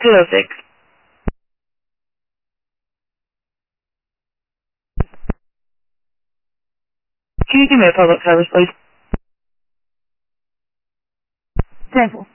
Hello, 6. Can you give me a public service, please? 10-4.